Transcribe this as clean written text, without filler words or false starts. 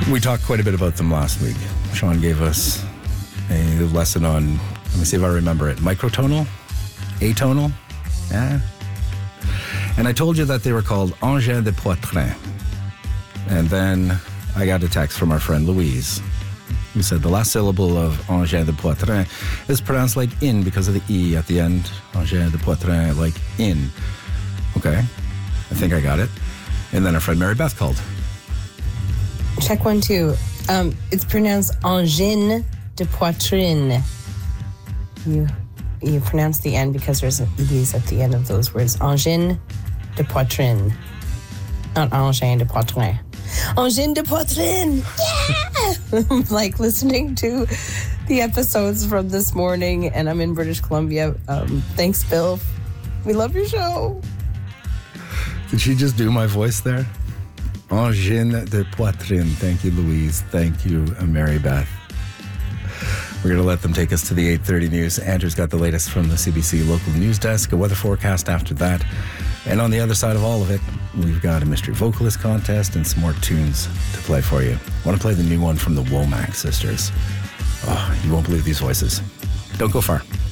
We talked quite a bit about them last week. Sean gave us a lesson on, let me see if I remember it, microtonal, atonal, yeah. And I told you that they were called engins de poitrain. And then I got a text from our friend Louise, who said the last syllable of engins de poitrain is pronounced like in because of the E at the end. Engins de poitrain, like in. Okay, I think I got it. And then our friend Mary Beth called. Check 1, 2. It's pronounced engin de poitrine. You pronounce the N because there's E's at the end of those words. Engin de poitrine. Not engin de poitrine. Engin de poitrine! Yeah! I'm like listening to the episodes from this morning, and I'm in British Columbia. Thanks, Bill. We love your show. Did she just do my voice there? Engin de poitrine. Thank you, Louise. Thank you, Mary Beth. We're going to let them take us to the 8:30 news. Andrew's got the latest from the CBC local news desk, a weather forecast after that. And on the other side of all of it, we've got a mystery vocalist contest and some more tunes to play for you. I want to play the new one from the Womack sisters. Oh, you won't believe these voices. Don't go far.